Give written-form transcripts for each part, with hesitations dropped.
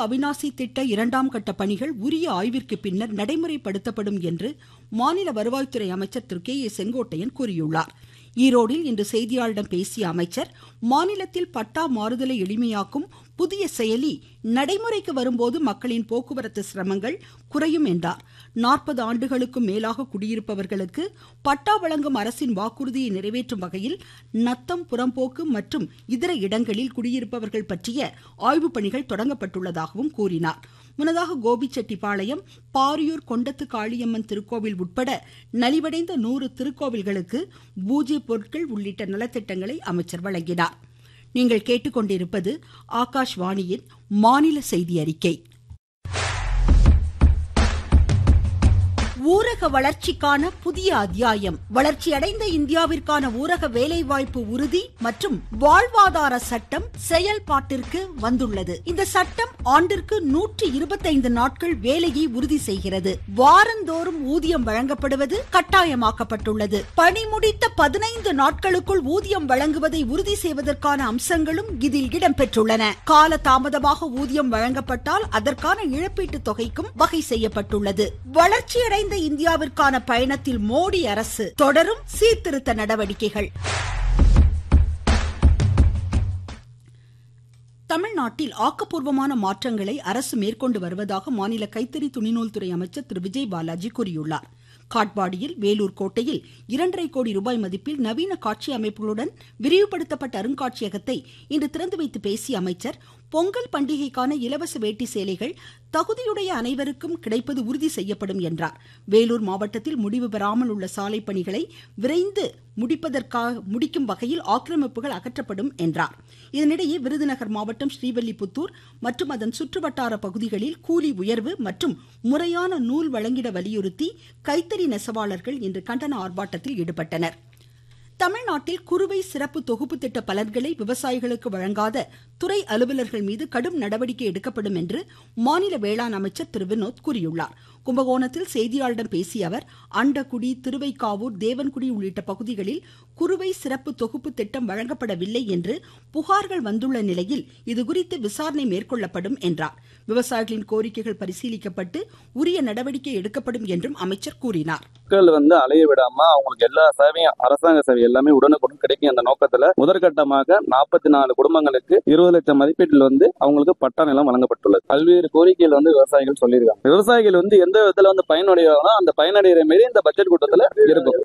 அவிநாசி திட்ட 2ஆம் கட்ட பணிகள் உரிய ஆய்விற்கு பின்னர் நடைமுறைப்படுத்தப்படும் என்று மாநில வருவாய்த்துறை அமைச்சர் திரு கே ஏ செங்கோட்டையன் கூறியுள்ளார். ஈரோடில் இன்று செய்தியாளர்களிடம் பேசிய அமைச்சர், மாநிலத்தில் பட்டா மாறுதலை எளிமையாக்கும் புதிய செயலி நடைமுறைக்கு வரும்போது மக்களின் போக்குவரத்து சிரமங்கள் குறையும் என்றார். 40 ஆண்டுகளுக்கும் மேலாக குடியிருப்பவர்களுக்கு பட்டா வழங்கும் அரசின் வாக்குறுதியை நிறைவேற்றும் வகையில் நத்தம், புறம்போக்கு மற்றும் இதர இடங்களில் குடியிருப்பவர்கள் பற்றிய ஆய்வுப் பணிகள் தொடங்கப்பட்டுள்ளதாகவும் கூறினார். முன்னதாக கோபிச்செட்டிப்பாளையம், பாரியூர் கொண்டத்து காளியம்மன் திருக்கோவில் உட்பட நலிவடைந்த 100 திருக்கோவில்களுக்கு பூஜை பொருட்கள் உள்ளிட்ட நலத்திட்டங்களை அமைச்சர் வழங்கினார். நீங்கள் கேட்டுக்கொண்டிருப்பது ஆகாஷ்வாணியின் மாநில செய்தி அறிக்கை. ஊரக வளர்ச்சிக்கான புதிய அத்தியாயம். வளர்ச்சியடைந்த இந்தியாவிற்கான ஊரக வேலைவாய்ப்பு உறுதி மற்றும் வாழ்வாதார சட்டம் செயல்பாட்டிற்கு வந்துள்ளது. இந்த சட்டம் ஆண்டிற்கு 125 நாட்கள் வேலையை உறுதி செய்கிறது. வாரந்தோறும் ஊதியம் வழங்கப்படுவது கட்டாயமாக்கப்பட்டுள்ளது. பணி முடித்த 15 நாட்களுக்குள் ஊதியம் வழங்குவதை உறுதி செய்வதற்கான அம்சங்களும் இதில் இடம்பெற்றுள்ளன. கால தாமதமாக ஊதியம் வழங்கப்பட்டால் அதற்கான இழப்பீட்டு தொகைக்கும் வகை செய்யப்பட்டுள்ளது. வளர்ச்சியடைந்த இந்தியாவிற்கான பயணத்தில் மோடி அரசு தொடரும் சீர்திருத்த நடவடிக்கைகள். தமிழ்நாட்டில் ஆக்கப்பூர்வமான மாற்றங்களை அரசு மேற்கொண்டு வருவதாக மாநில கைத்தறி துணிநூல் துறை அமைச்சர் திரு விஜய் பாலாஜி கூறியுள்ளார். காட்பாடியில் வேலூர் கோட்டையில் 2.5 கோடி ரூபாய் மதிப்பில் நவீன காட்சி அமைப்புகளுடன் விரிவுபடுத்தப்பட்ட அருங்காட்சியகத்தை இன்று திறந்து வைத்து பேசிய அமைச்சர், பொங்கல் பண்டிகைக்கான இலவச வேட்டி சேலைகள் தகுதியுடைய அனைவருக்கும் கிடைப்பது உறுதி செய்யப்படும் என்றார். வேலூர் மாவட்டத்தில் முடிவு பெறாமல் உள்ள சாலை பணிகளை விரைந்து முடிக்கும் வகையில் ஆக்கிரமிப்புகள் அகற்றப்படும் என்றார். இதனிடையே விருதுநகர் மாவட்டம் ஸ்ரீவில்லிபுத்தூர் மற்றும் அதன் சுற்றுவட்டார பகுதிகளில் கூலி உயர்வு மற்றும் முறையான நூல் வழங்கிட வலியுறுத்தி கைத்தறி நெசவாளர்கள் இன்று கண்டன ஆர்ப்பாட்டத்தில் ஈடுபட்டனர். தமிழ்நாட்டில் குறுவை சிறப்பு தொகுப்பு திட்ட பலன்களை விவசாயிகளுக்கு வழங்காத துறை அலுவலர்கள் மீது கடும் நடவடிக்கை எடுக்கப்படும் என்று மாநில வேளாண் அமைச்சர் திரு வினோத் கூறியுள்ளார். கும்பகோணத்தில் செய்தியாளர்களிடம் பேசிய அவர், அண்டக்குடி, திருவைக்காவூர், தேவன்குடி உள்ளிட்ட பகுதிகளில் குறுவை சிறப்பு தொகுப்பு திட்டம் வழங்கப்படவில்லை என்று புகார்கள் வந்துள்ள நிலையில் இதுகுறித்து விசாரணை மேற்கொள்ளப்படும் என்றார். விவசாயிகளின் கோரிக்கைகள் பரிசீலிக்கப்பட்டு உரிய நடவடிக்கை எடுக்கப்படும் என்றும் அமைச்சர் கூறினார். மக்கள் அலைய விடாம அவங்களுக்கு எல்லா சேவையும், அரசாங்க சேவை எல்லாமே உடனுக்குடன் கிடைக்கும் என்ற நோக்கத்துல முதற்கட்டமாக 44 குடும்பங்களுக்கு 20 லட்சம் மதிப்பீட்டில் அவங்களுக்கு பட்டா நிலம் வழங்கப்பட்டுள்ளது. பல்வேறு கோரிக்கைகள் விவசாயிகள் சொல்லியிருக்காங்க. விவசாயிகள் எந்த விதத்துல பயனடைவாங்களோ அந்த பயனடைகிற மாரி இந்த பட்ஜெட் கூட்டத்துல இருக்கும்.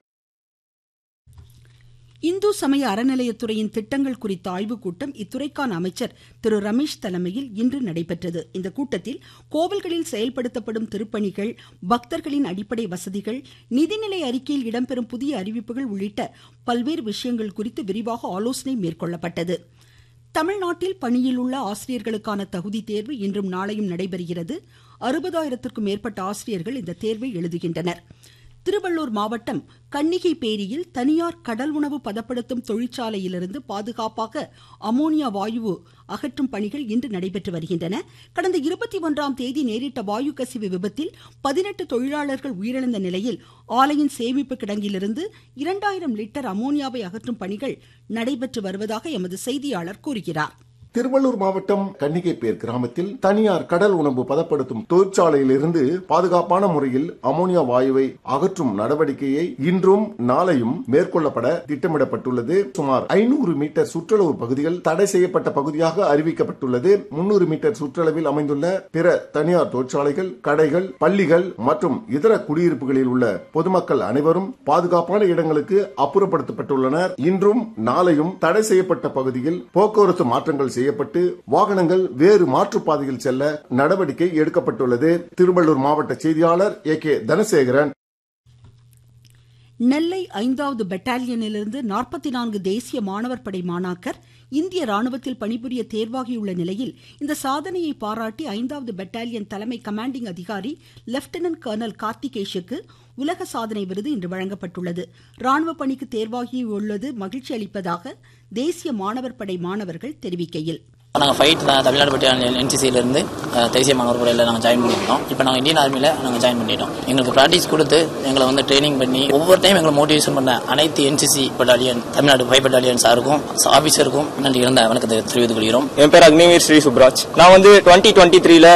இந்து சமய அறநிலையத்துறையின் திட்டங்கள் குறித்த ஆய்வுக் கூட்டம் இத்துறைக்கான அமைச்சர் திரு ரமேஷ் தலைமையில் இன்று நடைபெற்றது. இந்த கூட்டத்தில் கோவில்களில் செயல்படுத்தப்படும் திருப்பணிகள், பக்தர்களின் அடிப்படை வசதிகள், நிதிநிலை அறிக்கையில் இடம்பெறும் புதிய அறிவிப்புகள் உள்ளிட்ட பல்வேறு விஷயங்கள் குறித்து விரிவாக ஆலோசனை மேற்கொள்ளப்பட்டது. தமிழ்நாட்டில் பணியில் உள்ள ஆசிரியர்களுக்கான தகுதி தேர்வு இன்றும் நாளையும் நடைபெறுகிறது. 60,000க்கும் மேற்பட்ட ஆசிரியர்கள் இந்த தேர்வை எழுதுகின்றனர். திருவள்ளூர் மாவட்டம் கன்னிகைப்பேரியில் தனியார் கடல் உணவு பதப்படுத்தும் தொழிற்சாலையிலிருந்து பாதுகாப்பாக அமோனியா வாயு அகற்றும் பணிகள் இன்று நடைபெற்று வருகின்றன. கடந்த 21ஆம் தேதி நேரிட்ட வாயு கசிவு விபத்தில் 18 தொழிலாளர்கள் உயிரிழந்த நிலையில் ஆலையின் சேமிப்பு கிடங்கிலிருந்து 2000 லிட்டர் அமோனியாவை அகற்றும் பணிகள் நடைபெற்று வருவதாக எமது செய்தியாளர் கூறுகிறார். திருவள்ளூர் மாவட்டம் கன்னிகைப்பேர் கிராமத்தில் தனியார் கடல் உணவு பதப்படுத்தும் தொழிற்சாலையிலிருந்து பாதுகாப்பான முறையில் அமோனியா வாயுவை அகற்றும் நடவடிக்கையை இன்றும் நாளையும் மேற்கொள்ளப்பட திட்டமிடப்பட்டுள்ளது. சுமார் 500 மீட்டர் சுற்றளவு பகுதிகள் தடை செய்யப்பட்ட பகுதியாக அறிவிக்கப்பட்டுள்ளது. 300 மீட்டர் சுற்றளவில் அமைந்துள்ள பிற தனியார் தொழிற்சாலைகள், கடைகள், பள்ளிகள் மற்றும் இதர குடியிருப்புகளில் உள்ள பொதுமக்கள் அனைவரும் பாதுகாப்பான இடங்களுக்கு அப்புறப்படுத்தப்பட்டுள்ளனர். இன்றும் நாளையும் தடை செய்யப்பட்ட பகுதியில் போக்குவரத்து மாற்றங்கள் செய்யப்பட்டு வாகனங்கள் வேறு மாற்றுப்பாதையில் செல்ல நடவடிக்கை எடுக்கப்பட்டுள்ளது. திருவள்ளூர் மாவட்ட செய்தியாளர் ஏ.கே. தனசேகரன். நெல்லை 5வது பெட்டாலியனிலிருந்து 44 தேசிய மாணவர் படை மாணாக்கர் இந்திய ராணுவத்தில் பணிபுரிய தேர்வாகியுள்ள நிலையில் இந்த சாதனையை பாராட்டி 5வது பெட்டாலியன் தலைமை கமாண்டிங் அதிகாரி லெப்டினன்ட் கர்னல் கார்த்திகேஷுக்கு உலக சாதனை விருது இன்று வழங்கப்பட்டுள்ளது. ராணுவ பணிக்கு தேர்வாகியுள்ளது மகிழ்ச்சி அளிப்பதாக தேசிய மாணவர் படை மாணவர்கள் தெரிவிக்கையில், நாங்கள் ஃபைட் தான் தமிழ்நாடு பட்டாலியன் என்சிசியிலிருந்து தேசிய மாணவர் படையில் நாங்கள் ஜாயின் பண்ணியிருந்தோம். இப்போ நாங்கள் இந்தியன் ஆர்மியில் நாங்கள் ஜாயின் பண்ணிட்டோம். எங்களுக்கு ப்ராக்டிஸ் கொடுத்து எங்களை வந்து ட்ரைனிங் பண்ணி ஒவ்வொரு டைம் எங்களை மோட்டிவேஷன் பண்ண அனைத்து என்சிசி பட்டாலியன் தமிழ்நாடு 5 பட்டாலியன் சாருக்கும் ஆஃபீஸருக்கும் நன்றி இருந்த வணக்கத்தை தெரிவித்துக் கொள்கிறோம். என் பேர் அக்னிவீர் ஸ்ரீ சுப்ராஜ். நான் வந்து 2023